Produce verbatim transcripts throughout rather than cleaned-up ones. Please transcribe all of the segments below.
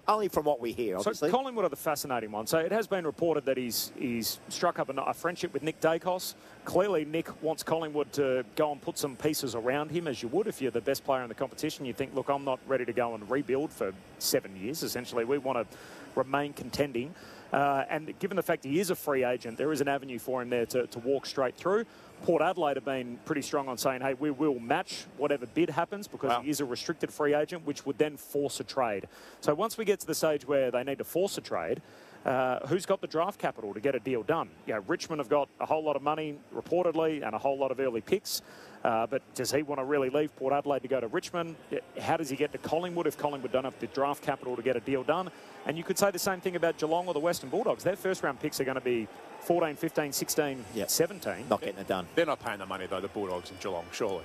only from what we hear, obviously. So Collingwood are the fascinating one. So it has been reported that he's he's struck up a, a friendship with Nick Dacos. Clearly, Nick wants Collingwood to go and put some pieces around him, as you would if you're the best player in the competition. You think, look, I'm not ready to go and rebuild for seven years, essentially. We want to remain contending. Uh, and given the fact he is a free agent, there is an avenue for him there to, to walk straight through. Port Adelaide have been pretty strong on saying, hey, we will match whatever bid happens because wow. he is a restricted free agent, which would then force a trade. So once we get to the stage where they need to force a trade, uh, who's got the draft capital to get a deal done? You know, Richmond have got a whole lot of money, reportedly, and a whole lot of early picks. Uh, but does he want to really leave Port Adelaide to go to Richmond? How does he get to Collingwood if Collingwood don't have the draft capital to get a deal done? And you could say the same thing about Geelong or the Western Bulldogs. Their first-round picks are going to be fourteen, fifteen, sixteen, yep. seventeen. Not getting it done. They're not paying the money, though, the Bulldogs and Geelong, surely.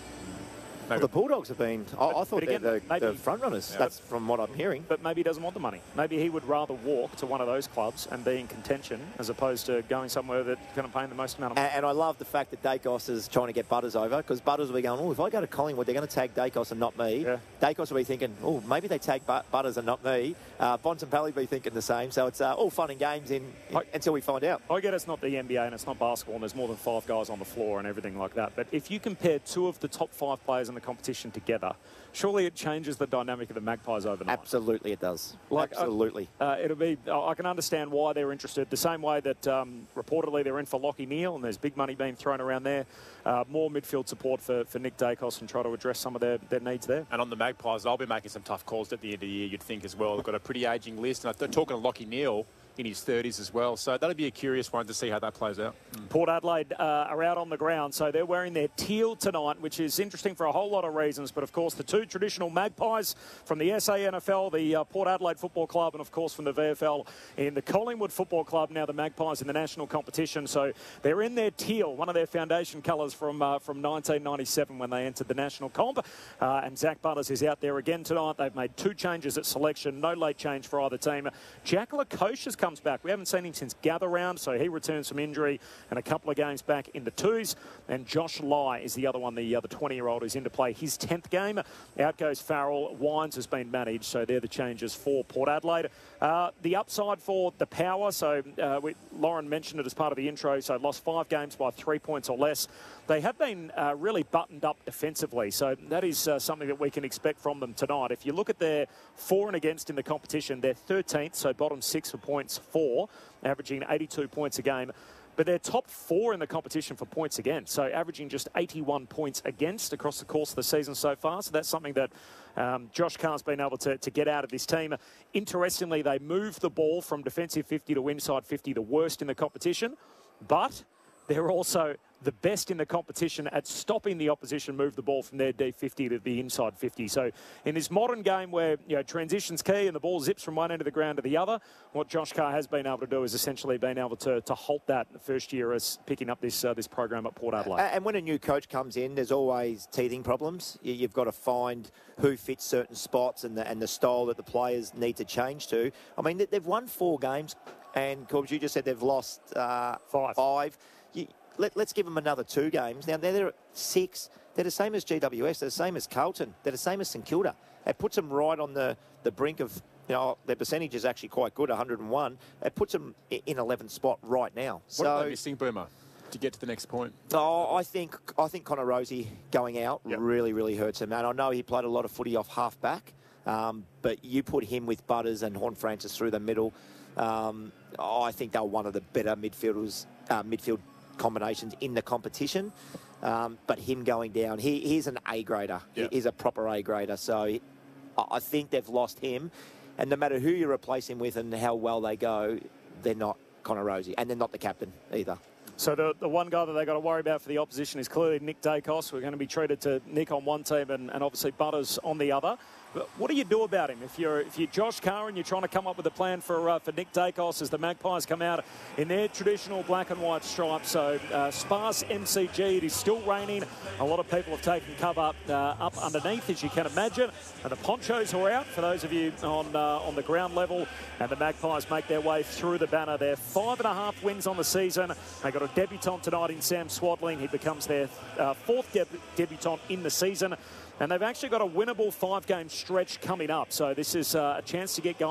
Well, the Bulldogs have been, I, but, I thought again, they're the, maybe, the front runners. Yeah. That's from what I'm hearing. But maybe he doesn't want the money. Maybe he would rather walk to one of those clubs and be in contention as opposed to going somewhere that's going to pay him the most amount of money. And, and I love the fact that Dacos is trying to get Butters over, because Butters will be going, oh, if I go to Collingwood, they're going to tag Dacos and not me. Yeah. Dacos will be thinking, oh, maybe they tag Butters and not me. Uh, Bontempelli will be thinking the same. So it's uh, all fun and games in, in I, until we find out. I get it's not the N B A and it's not basketball and there's more than five guys on the floor and everything like that. But if you compare two of the top five players in the competition together, surely it changes the dynamic of the Magpies overnight. Absolutely it does. Like, Absolutely. Uh, uh, it'll be. Uh, I can understand why they're interested. The same way that um, reportedly they're in for Lachie Neale and there's big money being thrown around there. Uh, more midfield support for, for Nick Dacos and try to address some of their, their needs there. And on the Magpies, they'll be making some tough calls at the end of the year, you'd think, as well. They've got a pretty ageing list. And they're talking to Lachie Neale in his thirties as well. So that'll be a curious one to see how that plays out. Mm. Port Adelaide uh, are out on the ground, so they're wearing their teal tonight, which is interesting for a whole lot of reasons. But, of course, the two traditional Magpies from the S A N F L, the uh, Port Adelaide Football Club, and, of course, from the V F L in the Collingwood Football Club, now the Magpies in the national competition. So they're in their teal, one of their foundation colours from uh, from nineteen ninety-seven when they entered the national comp. Uh, and Zach Butters is out there again tonight. They've made two changes at selection, no late change for either team. Jack Lukosius comes back. We haven't seen him since gather round, so he returns from injury and a couple of games back in the twos. And Josh Lai is the other one, the other twenty-year-old who's in to play his tenth game. Out goes Farrell. Wines has been managed, so they're the changes for Port Adelaide. Uh, the upside for the Power, so uh, we, Lauren mentioned it as part of the intro, so lost five games by three points or less. They have been uh, really buttoned up defensively, so that is uh, something that we can expect from them tonight. If you look at their for and against in the competition, they're thirteenth, so bottom six for points for, averaging eighty-two points a game. But they're top four in the competition for points against, so averaging just eighty-one points against across the course of the season so far. So that's something that um, Josh Carr's been able to, to get out of this team. Interestingly, they moved the ball from defensive fifty to inside fifty, the worst in the competition. But they're also the best in the competition at stopping the opposition move the ball from their D fifty to the inside fifty. So in this modern game where, you know, transition's key and the ball zips from one end of the ground to the other, what Josh Carr has been able to do is essentially been able to, to halt that the first year as picking up this uh, this program at Port Adelaide. And when a new coach comes in, there's always teething problems. You've got to find who fits certain spots and the, and the style that the players need to change to. I mean, they've won four games, and Corbs, you just said they've lost uh, five. five. You, Let, let's give them another two games. Now, they're, they're at six. They're the same as G W S. They're the same as Carlton. They're the same as St Kilda. It puts them right on the, the brink of, you know, their percentage is actually quite good, one hundred and one. It puts them in eleventh spot right now. What so, are they missing, Boomer, to get to the next point? Oh, I think I think Connor Rosie going out yep. really, really hurts him. And I know he played a lot of footy off half-back, um, but you put him with Butters and Horn Francis through the middle. Um, oh, I think they're one of the better midfielders, uh, midfield combinations in the competition, um, but him going down, he, he's an A grader. Yep. He's a proper A grader. So he, I think they've lost him, and no matter who you replace him with and how well they go, they're not Connor Rosie, and they're not the captain either. So the, the one guy that they've got to worry about for the opposition is clearly Nick Dacos. We're going to be treated to Nick on one team and, and obviously Butters on the other. But what do you do about him? If you're if you're Josh Carr and you're trying to come up with a plan for uh, for Nick Dacos as the Magpies come out in their traditional black and white stripes. So uh, sparse M C G, it is still raining. A lot of people have taken cover uh, up underneath, as you can imagine. And the ponchos are out for those of you on uh, on the ground level. And the Magpies make their way through the banner. They're five and a half wins on the season. They got a debutant tonight in Sam Swadling. He becomes their uh, fourth deb debutant in the season. And they've actually got a winnable five-game stretch coming up. So this is uh, a chance to get going.